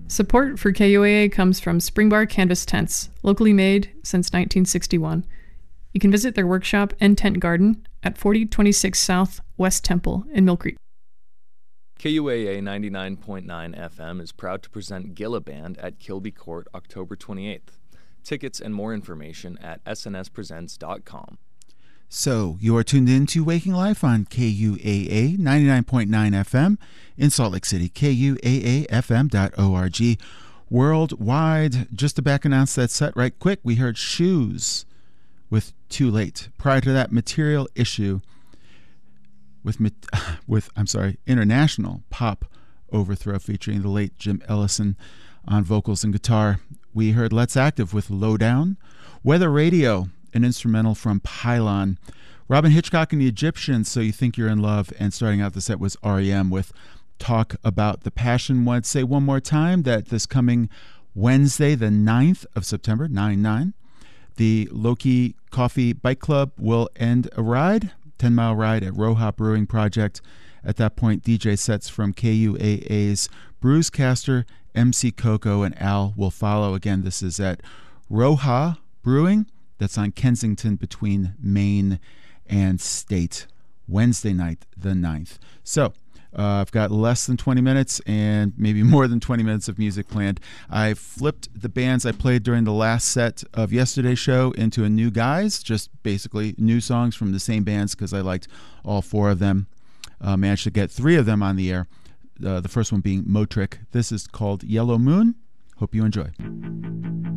Support for KUAA comes from Springbar Canvas Tents, locally made since 1961. You can visit their workshop and tent garden at 4026 South West Temple in Mill Creek. KUAA 99.9 FM is proud to present Gilla Band at Kilby Court October 28th. Tickets and more information at snspresents.com. So, you are tuned in to Waking Life on KUAA 99.9 FM in Salt Lake City, KUAAFM.org. Worldwide, just to back announce that set right quick, we heard Shoes with Too Late. Prior to that, Material Issue with International Pop Overthrow featuring the late Jim Ellison on vocals and guitar. We heard Let's Active with Lowdown. Weather Radio, an instrumental from Pylon. Robin Hitchcock and the Egyptians, So You Think You're in Love. And starting out the set was REM with Talk About the Passion. Want to say one more time that this coming Wednesday, the 9th of September, 9/9, the Loki Coffee Bike Club will end a ride, 10-mile ride at Roja Brewing Project. At that point, DJ sets from KUAA's Brewscaster, MC Coco, and Al will follow. Again, this is at Roja Brewing. That's on Kensington between Main and State, Wednesday night, the 9th. So, I've got less than 20 minutes and maybe more than 20 minutes of music planned. I flipped the bands I played during the last set of yesterday's show into a new guys, just basically new songs from the same bands because I liked all four of them. Managed to get three of them on the air, the first one being Motric. This is called Yellow Moon. Hope you enjoy.